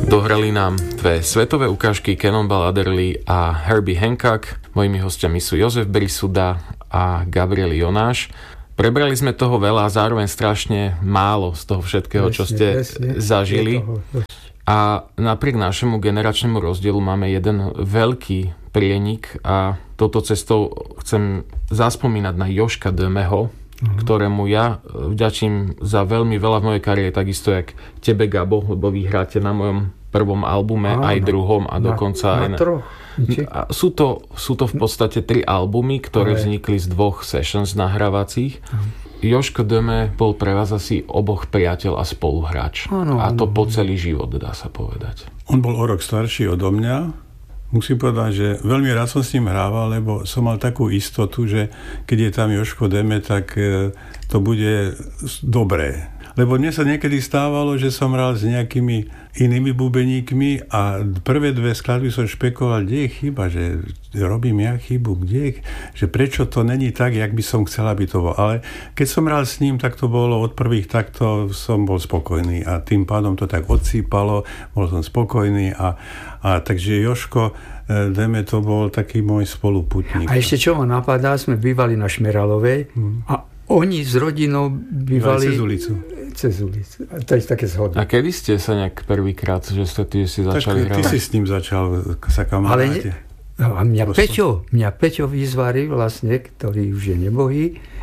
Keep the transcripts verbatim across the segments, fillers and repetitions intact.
Dohrali nám dve svetové ukážky Cannonball Adderley a Herbie Hancock. Mojimi hostiami sú Jozef Brisuda a Gabriel Jonáš. Prebrali sme toho veľa a zároveň strašne málo z toho všetkého, presne, čo ste presne. zažili. A napriek našemu generačnému rozdielu máme jeden veľký prienik a touto cestou chcem zaspomínať na Joška Dömeho, uh-huh. ktorému ja vďačím za veľmi veľa v mojej kariére, takisto jak tebe, Gabo, lebo vy hráte na mojom prvom albume, áno, aj druhom a dokonca na, aj na troch. A sú, to, sú to v podstate tri albumy, ktoré ale... vznikli z dvoch sessions nahrávacích. Uh-huh. Joško Döme bol pre vás asi oboch priateľ a spoluhráč. Áno, a to áno. po celý život, dá sa povedať. On bol o rok starší odo mňa. Musím povedať, že veľmi rád som s ním hrával, lebo som mal takú istotu, že keď je tam Joško Döme, tak to bude dobré. Lebo mne sa niekedy stávalo, že som hral s nejakými inými bubeníkmi a prvé dve skladby som špekoval, kde je chyba, že robím ja chybu, kde je, že prečo to není tak, jak by som chcel, aby to bolo. Ale keď som hral s ním, tak to bolo od prvých, takto som bol spokojný a tým pádom to tak odsýpalo, bol som spokojný a, a takže Joško Döme to bol taký môj spoluputník. A ešte čo ma napadá, sme bývali na Šmeralovej hmm. a oni s rodinou bývali cez ulicu. Cez ulicu. To je také zhodné. A kedy ste sa nejak prvýkrát, že ste ty si začali hrať? Tak ty si s ním začal sa kamaráte. No, a mňa Peťo, mňa Peťo vyzvarí vlastne, ktorý už je nebohý,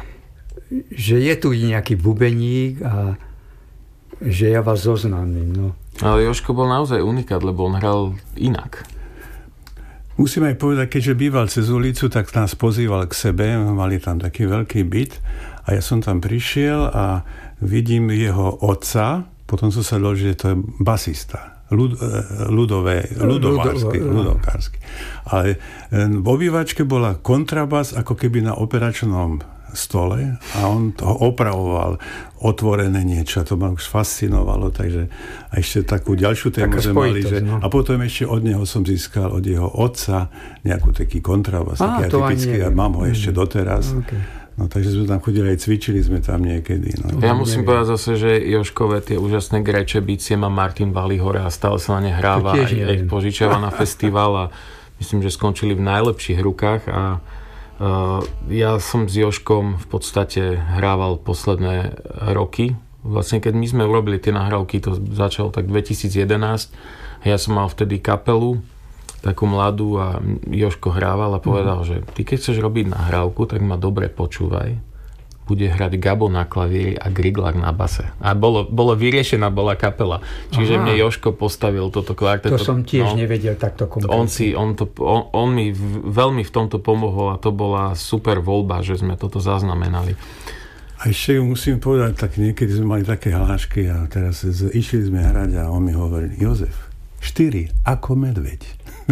že je tu nejaký bubeník a že ja vás zoznámim. No. Ale Jožko bol naozaj unikát, lebo on hral inak. Musím aj povedať, keďže býval cez ulicu, tak nás pozýval k sebe, mali tam taký veľký byt a ja som tam prišiel a vidím jeho otca, potom som sa dozvedel, že to je basista, ľud, ľudové, ľudovársky, ľudovársky. Ale v obývačke bola kontrabas ako keby na operačnom stole a on toho opravoval otvorené niečo, to ma už fascinovalo, takže a ešte takú ďalšiu tému sme mali, že, no. A potom ešte od neho som získal od jeho otca nejakú taký kontrabas, taký atypický a mám ho ešte doteraz. Okay. No takže sme tam chodili aj cvičili sme tam niekedy. No. Ja musím povedať zase, že Jožkové tie úžasné greče bicie má Martin Valihore a stále sa na ne hráva, aj, aj požičiava na festival a myslím, že skončili v najlepších rukách a Uh, ja som s Jožkom v podstate hrával posledné roky. Vlastne keď my sme urobili tie nahrávky, to začalo tak dvetisíc jedenásť. Ja som mal vtedy kapelu, takú mladú a Jožko hrával a povedal, mm. že ty keď chceš robiť nahrávku, tak ma dobre počúvaj. Bude hrať Gabo na klavíri a Griglák na base. A bolo, bolo vyriešená bola kapela. Čiže Aha. mne Jožko postavil toto kvarteto. To som tiež no, nevedel takto konkrétne. On, si, on, to, on, on mi veľmi v tomto pomohol a to bola super voľba, že sme toto zaznamenali. A ešte musím povedať, tak niekedy sme mali také hlášky a teraz išli sme hrať a on mi hovoril, Jozef, štyri ako medveď.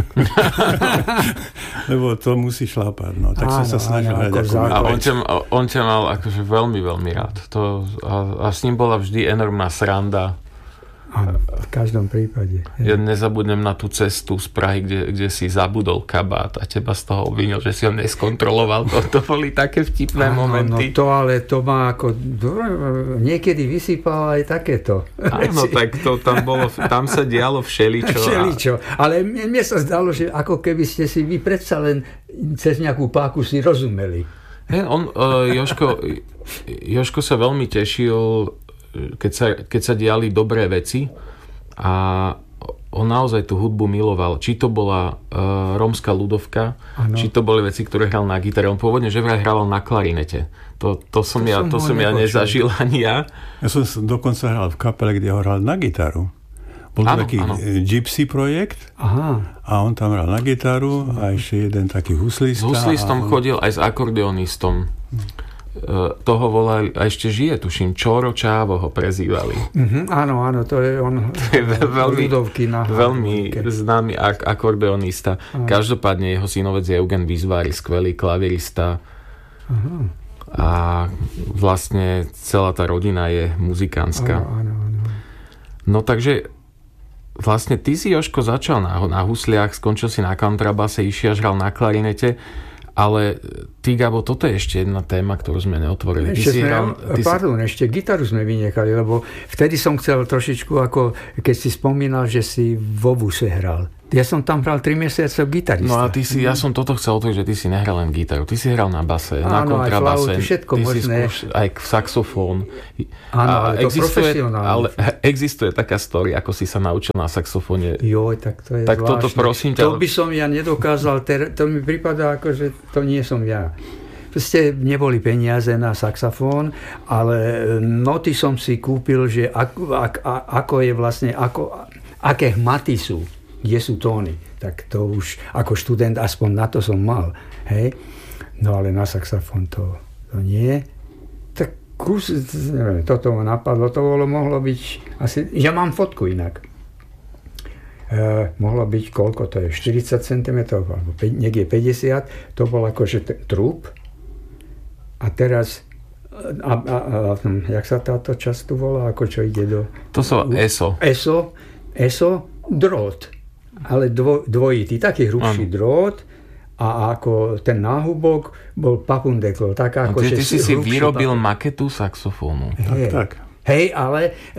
Lebo to musí šlápať, no. Tak áno, som sa snažil hrať ako medveď. A on ťa, on ťa mal akože veľmi, veľmi rád. To, a, a s ním bola vždy enormná sranda. Áno, v každom prípade. Ja nezabudnem na tú cestu z Prahy, kde, kde si zabudol kabát a teba z toho obvinil, že si ho neskontroloval. To, to boli také vtipné áno, momenty. No to ale to má ako... Niekedy vysypalo aj takéto. Áno, tak to tam bolo... Tam sa dialo všeličo. Všeličo. A... Ale mne, mne sa zdalo, že ako keby ste si vy predsa len cez nejakú páku si rozumeli. Hey, on, uh, Jožko, Jožko sa veľmi tešil... Keď sa, keď sa diali dobré veci a on naozaj tú hudbu miloval. Či to bola uh, rómska ľudovka, ano. Či to boli veci, ktoré hral na gitare. On pôvodne že vraj hrával na klarinete. To, to som to ja, som to som ja nezažil ani ja. Ja som dokonca hral v kapele, kde ho hral na gitaru. Bol to ano, taký ano. Gypsy projekt. Aha. A on tam hral na gitaru a ešte jeden taký huslista. S huslistom a... chodil aj s akordeonistom. Toho volali, a ešte žije, tuším, Čoro Čávo ho prezývali. Mm-hmm, áno, áno, to je on. To je veľmi, veľmi známy ak- akordeonista. Áno. Každopádne jeho synovec je Eugen Vizvári, skvelý klavirista. Aha. A vlastne celá tá rodina je muzikánska. Áno, áno, áno. No takže vlastne ty si, Jožko, začal na, na husliach, skončil si na kontrabase, išiel, hral na klarinete Ale ty, Gabo, toto je ešte jedna téma, ktorú sme neotvorili. Ty ešte si sme, hral, ty pardon, si... ešte gitaru sme vynechali, lebo vtedy som chcel trošičku, ako keď si spomínal, že si vo Vuse hral. Ja som tam hral tri mesiace gitarista. No a ty si, ja som toto chcel otvoriť, že ty si nehral len gitaru. Ty si hral na base, áno, na kontrabase. Áno, aj všetko ty možné. Si skúš, aj saxofón. Áno, ale to profesionálne. Ale existuje taká story, ako si sa naučil na saxofóne. Joj, tak to je tak zvláštne. Toto prosím ťa. To by som ja nedokázal, to mi prípada ako, že to nie som ja. Proste neboli peniaze na saxofón, ale noty som si kúpil, že ako, ako je vlastne, ako, aké hmaty sú, kde sú tóny. Tak to už ako študent aspoň na to som mal. Hej? No ale na saxofón to, to nie. Tak kus, neviem, toto ma napadlo, to bolo, mohlo byť asi, ja mám fotku inak. E, mohlo byť, koľko to je, štyridsať centimetrov, alebo niekde päťdesiat, to bol akože t- trúb. A teraz, a, a, a, jak sa táto časť tu volá, ako čo ide do... To sú ESO. ESO, ESO, drôt. Ale dvo, dvojitý, taký hrubší drôt a ako ten náhubok bol papundekl. Tak ako, no, ty, ty si si vyrobil papundekl. Maketu saxofónu. Hej, tak, tak. Hej, ale,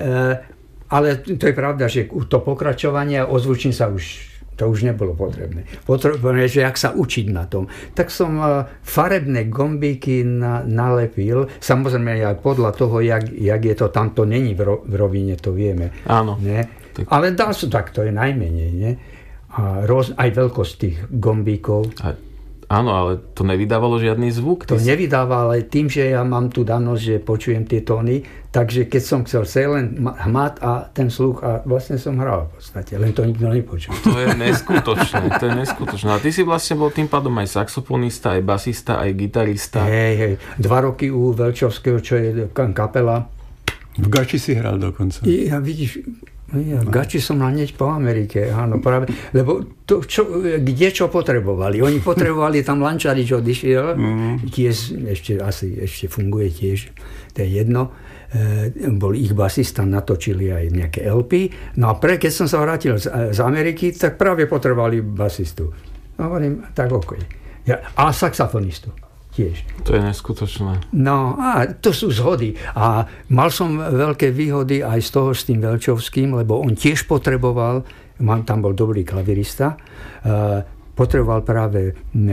ale to je pravda, že to pokračovanie ozvučím sa už to už nebolo potrebné. Potrebné, že jak sa učiť na tom. Tak som farebné gombíky na, nalepil, samozrejme aj podľa toho, jak, jak je to, tam to není v, ro, v rovine, to vieme. Áno. Ne? Tak. Ale dá sa, tak to je najmenej. Ne? A roz, aj veľkosť tých gombíkov. A, áno, ale to nevydávalo žiadny zvuk? To si... nevydáva, ale tým, že ja mám tú danosť, že počujem tie tóny, takže keď som chcel sa len hmat a ten sluch a vlastne som hral v podstate, len to nikto nepočul. To je neskutočné, to je neskutočné. A ty si vlastne bol tým pádom aj saxofonista, aj basista, aj gitarista. Hej, hej. Dva roky u Veľčovského, čo je kapela. V Gači si hral dokonca. I, a vidíš, ja, v Gači som hneď po Amerike, áno, práve, lebo to, čo, kde čo potrebovali. Oni potrebovali tam Lančarič odišiel, mm. tiež ešte asi ešte funguje tiež, to je jedno. E, bol ich basista, natočili aj nejaké el pé. No a pre, keď som sa vrátil z, z Ameriky, tak práve potrebovali basistu. No hovorím, tak ok. Ja, a saxofonistu. Tiež. To je neskutočné. No a to sú zhody. A mal som veľké výhody aj z toho s tým Veľčovským, lebo on tiež potreboval, tam bol dobrý klavirista, potreboval práve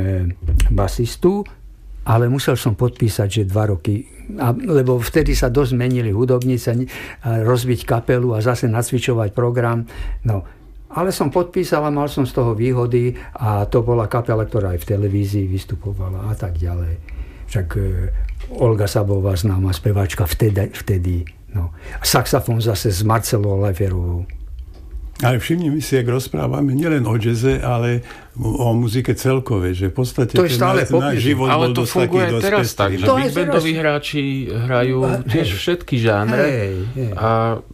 basistu, ale musel som podpísať, že dva roky, a, lebo vtedy sa dosť menili hudobnice, rozbiť kapelu a zase nacvičovať program. No, ale som podpísal a mal som z toho výhody a to bola kapela, ktorá aj v televízii vystupovala a tak ďalej. Však e, Olga Sabová, známa speváčka vtedy. vtedy no. Saxofón zase s Marcelou Leferovou. Ale všimni si, jak rozprávame nielen o jazze, ale o muzike celkové, že v podstate to je stále ten náš život ale bol to dosť funguje taký aj teraz tak, že big bandoví hráči hrajú tiež všetky žánre hej, hej. a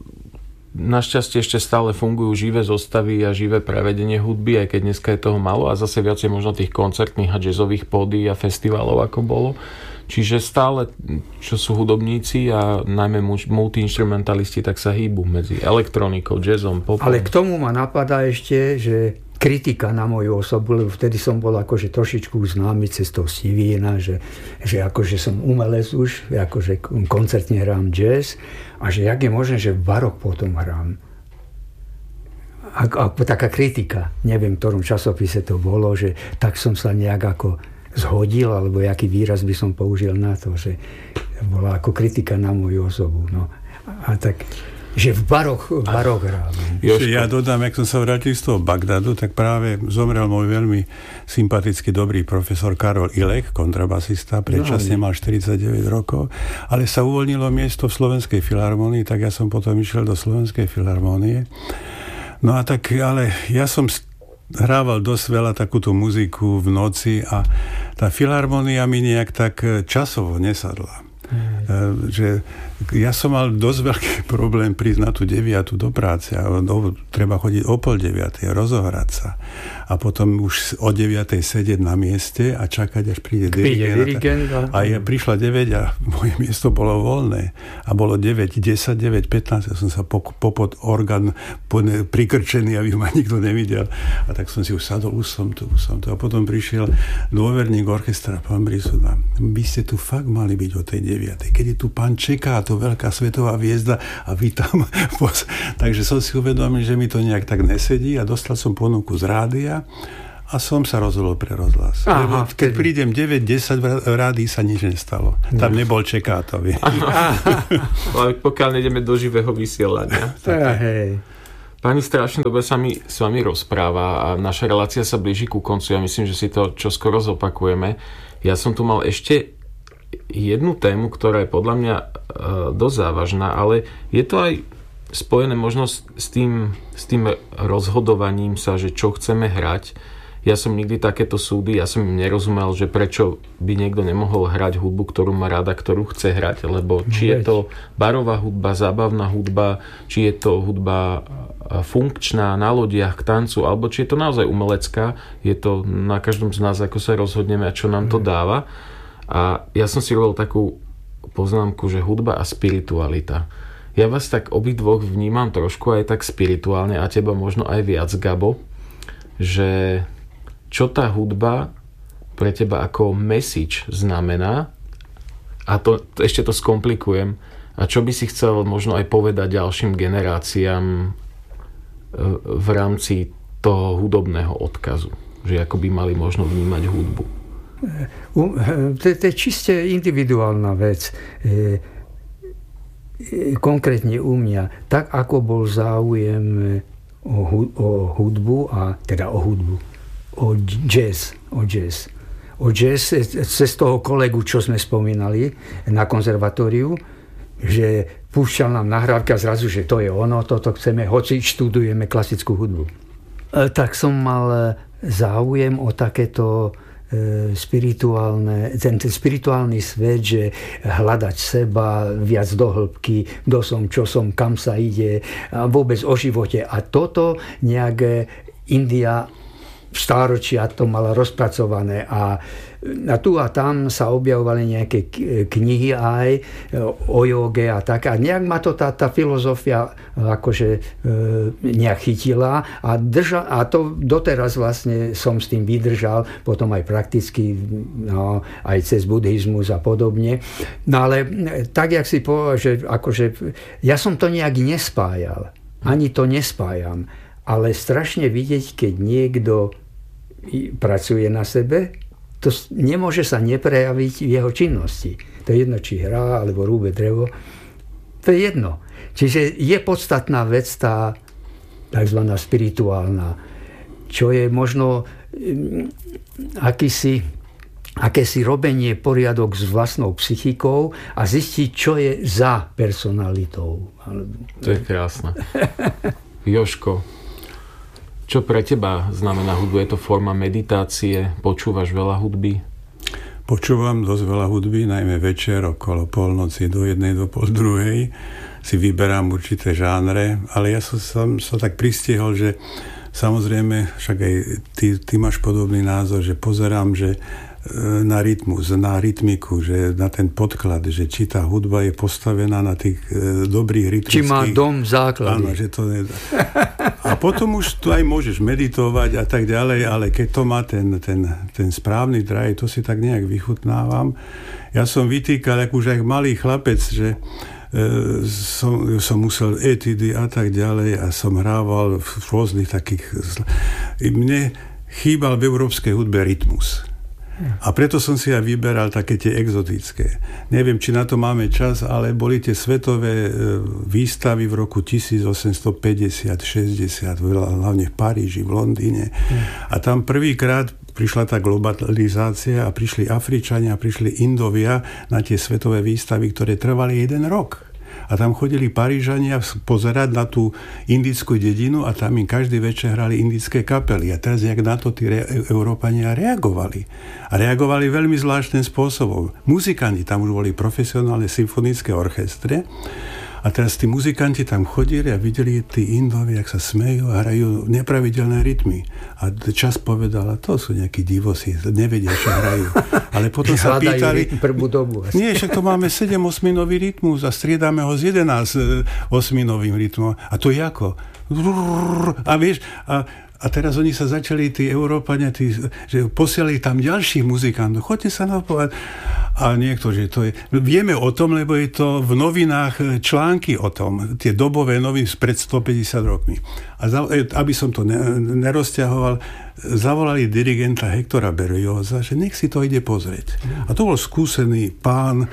našťastie ešte stále fungujú živé zostavy a živé prevedenie hudby, aj keď dneska je toho málo a zase viacej možno tých koncertných a jazzových pódií a festivalov, ako bolo. Čiže stále, čo sú hudobníci a najmä multiinstrumentalisti, tak sa hýbu medzi elektronikou, jazzom, popom. Ale k tomu ma napadá ešte, že kritika na moju osobu, lebo vtedy som bol akože trošičku známy cez toho Sivína, že, že akože som umelec už, akože koncertne hrám jazz a že jak je možné, že barok potom hrám. A, a taká kritika, neviem, v ktorom časopise to bolo, že tak som sa nejak ako zhodil, alebo aký výraz by som použil na to, že bola ako kritika na moju osobu. No. A tak, že v barok, barok hral. Ja dodám, jak som sa vrátil z toho Bagdadu, tak práve zomrel môj veľmi sympatický, dobrý profesor Karol Ilek, kontrabasista, predčasne mal štyridsaťdeväť rokov, ale sa uvoľnilo miesto v Slovenskej filharmonii, tak ja som potom išiel do Slovenskej filharmonie. No a tak, ale ja som hrával dosť veľa takúto muziku v noci a tá filharmonia mi nejak tak časovo nesadla. že ja som mal dosť veľký problém prísť na tú deviatu do práce a no, treba chodiť o pol deviatej, rozohrať sa a potom už o deviatej sedieť na mieste a čakať, až príde dirigent. A ja prišla deväť a moje miesto bolo voľné a bolo deväť desať, deväť pätnásť, ja som sa popod orgán prikrčený, aby ma nikto nevidel. A tak som si už sadol, už som tu, už som tu. A potom prišiel dôverník orchestra, pán Brisuda. Vy ste tu fakt mali byť o tej deviatej. Keď je tu pán Čeká, to veľká svetová hviezda a vy tam... Takže som si uvedomil, že mi to nejak tak nesedí a dostal som ponuku z rádia a som sa rozhodol pre rozhlas. Aha, keď prídem deväť desať v rádii sa nič nestalo. Tam no. nebol Čekátovi. Ale pokiaľ nejdeme do živého vysielania. Hej. Pani, strašne dobre sa mi s vami rozpráva a naša relácia sa blíži ku koncu. Ja myslím, že si to čoskoro zopakujeme. Ja som tu mal ešte jednu tému, ktorá je podľa mňa e, dosť závažná, ale je to aj spojené možno s tým, s tým rozhodovaním sa, že čo chceme hrať. Ja som nikdy takéto súdy, ja som im nerozumel, že prečo by niekto nemohol hrať hudbu, ktorú má rada, ktorú chce hrať, lebo či je to barová hudba, zábavná hudba, či je to hudba funkčná na lodiach k tancu, alebo či je to naozaj umelecká, je to na každom z nás, ako sa rozhodneme a čo nám to dáva. A ja som si robil takú poznámku, že hudba a spiritualita. Ja vás tak obidvoch vnímam trošku aj tak spirituálne a teba možno aj viac, Gabo, že čo tá hudba pre teba ako message znamená a to, to ešte to skomplikujem a čo by si chcel možno aj povedať ďalším generáciám v rámci toho hudobného odkazu, že ako by mali možno vnímať hudbu. To je čiste individuálna vec. Konkrétne u mňa, tak ako bol záujem o hudbu, a teda o hudbu, o jazz, o jazz. O jazz cez toho kolegu, čo sme spomínali na konzervatóriu, že púšťal nám nahrávky a zrazu, že to je ono, toto chceme, hoci študujeme klasickú hudbu. Tak som mal záujem o takéto spirituálne, ten, ten spirituálny svet, že hľadať seba viac do hĺbky, kto som, čo som, kam sa ide, a vôbec o živote. A toto nejak India stáročia to mala rozpracované a, a tu a tam sa objavovali nejaké knihy aj o joge a tak. A nejak ma to tá, tá filozofia akože e, nejak chytila a, drža, a to doteraz vlastne som s tým vydržal, potom aj prakticky, no, aj cez buddhizmus a podobne. No ale tak, jak si povedal, že akože ja som to nejak nespájal. Ani to nespájam. Ale strašne vidieť, keď niekto pracuje na sebe, to nemôže sa neprejaviť v jeho činnosti. To je jedno, či hrá, alebo rúbe drevo. To je jedno. Čiže je podstatná vec tá takzvaná spirituálna, čo je možno akýsi, akési robenie poriadok s vlastnou psychikou a zistiť, čo je za personalitou. To je krásne. Jožko, čo pre teba znamená hudbu? Je to forma meditácie? Počúvaš veľa hudby? Počúvam dosť veľa hudby, najmä večer okolo polnoci do jednej, do pol druhej. Si vyberám určité žánre, ale ja som, som sa tak pristihol, že samozrejme, však aj ty, ty máš podobný názor, že pozerám, že na rytmus, na rytmiku, že na ten podklad, že či tá hudba je postavená na tých e, dobrých rytmických... Či má dom základy. Áno, že to ne... A potom už tu aj môžeš meditovať a tak ďalej, ale keď to má ten, ten, ten správny drive, to si tak nejak vychutnávam. Ja som vytýkal, ako už aj malý chlapec, že e, som, som musel etidy a tak ďalej a som hrával v rôznych takých... Mne chýbal v európskej hudbe rytmus. A preto som si aj vyberal také tie exotické. Neviem, či na to máme čas, ale boli tie svetové výstavy v roku tisícosemstopäťdesiat šesťdesiat, hlavne v Paríži, v Londýne. A tam prvýkrát prišla tá globalizácia a prišli Afričania, prišli Indovia na tie svetové výstavy, ktoré trvali jeden rok. A tam chodili Parížania pozerať na tú indickú dedinu a tam im každý večer hrali indické kapely. A teraz jak na to tí re- Európania reagovali. A reagovali veľmi zvláštnym spôsobom. Muzikanti, tam už boli profesionálne symfonické orchestre. A teraz tí muzikanti tam chodili a videli tí Indovi, jak sa smejú a hrajú nepravidelné rytmy. A čas povedala, to sú nejakí divosi, nevedia, čo hrajú. Ale potom sa pýtali... prvú dobu. Nie, však to máme sedem osminový rytmus a striedame ho s jedenásť osminovým rytmom. A to je ako? A vieš... A, A teraz oni sa začali, tí Európania, tí, že posielali tam ďalších muzikantov. Choďte sa napovedať. A niekto, že to je... Vieme o tom, lebo je to v novinách články o tom. Tie dobové noviny pred stopäťdesiat rokmi. A za, aby som to nerozťahoval, zavolali dirigenta Hektora Berlioza, že nech si to ide pozrieť. A to bol skúsený pán,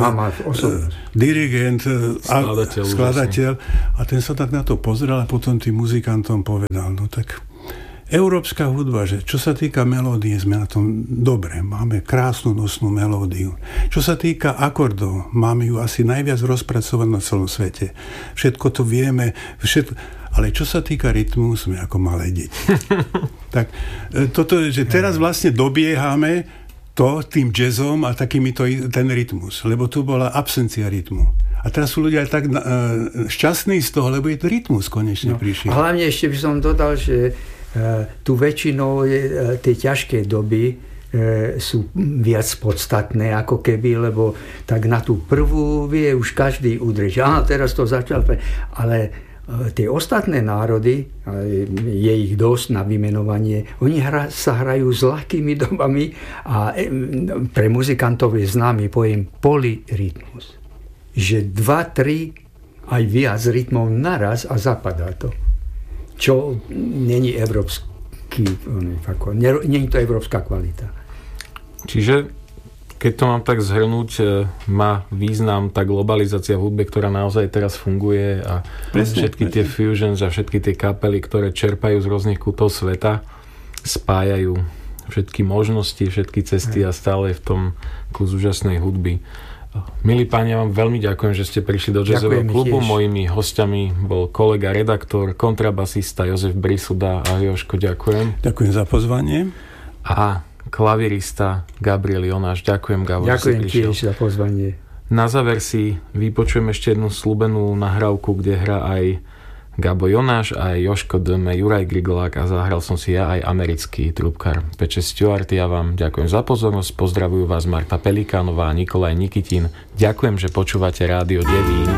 dirigent, skladateľ, a, skladateľ. A ten sa tak na to pozrel a potom tým muzikantom povedal, no tak európska hudba, že čo sa týka melódie, sme na tom dobre. Máme krásnu nosnú melódiu. Čo sa týka akordov, máme ju asi najviac rozpracovanú na celom svete. Všetko to vieme, všetko, ale čo sa týka rytmu, sme ako malé deti. Tak toto, že teraz vlastne dobiehame to tým jazzom a takýmito ten rytmus, lebo tu bola absencia rytmu. A teraz sú ľudia tak uh, šťastní z toho, lebo je to rytmus konečne no, prišiel. A hlavne ešte by som dodal, že tu väčšinou je, tie ťažké doby e, sú viac podstatné ako keby, lebo tak na tú prvú vie už každý udrieť. Á, teraz to začal. Ale e, tie ostatné národy, e, je ich dosť na vymenovanie, oni hra, sa hrajú s ľahkými dobami a e, pre muzikantov je známy pojem polyrytmus. Že dva, tri, aj viac rytmov naraz a zapadá to. Čo není európsky, není to európska kvalita. Čiže, keď to mám tak zhrnúť, má význam tá globalizácia v hudbe, ktorá naozaj teraz funguje a presne, všetky presne. Tie fusions a všetky tie kapely, ktoré čerpajú z rôznych kútov sveta, spájajú všetky možnosti, všetky cesty a stále je v tom kus úžasnej hudby. Milí páni, ja vám veľmi ďakujem, že ste prišli do jazzového klubu. Tiež. Mojimi hostiami bol kolega, redaktor, kontrabasista Jozef Brisuda. A Jožko, ďakujem. Ďakujem za pozvanie. A klavirista Gabriel Jonáš. Ďakujem, Gabo, že si prišiel. Ďakujem tiež za pozvanie. Na záver si vypočujem ešte jednu slúbenú nahrávku, kde hrá aj Gabo Jonáš, aj Jožko Döme, Juraj Griglák a zahral som si ja aj americký trúbkar Peče Stewart. Ja vám ďakujem za pozornosť, pozdravujú vás Marta Pelikánová a Nikolaj Nikitin. Ďakujem, že počúvate Rádio Devín.